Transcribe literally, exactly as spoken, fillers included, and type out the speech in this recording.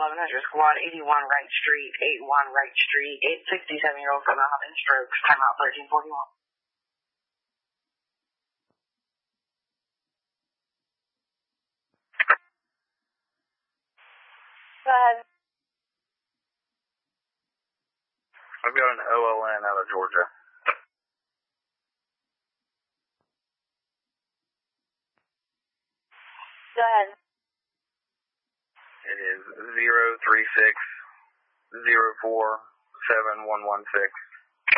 eleven hundred squad, eighty-one Wright Street, eighty-one Wright Street, eight sixty-seven-year-old female having strokes, timeout thirteen forty-one. Go ahead. I've got an O L N out of Georgia. Go ahead. It is zero three six zero four seven one one six.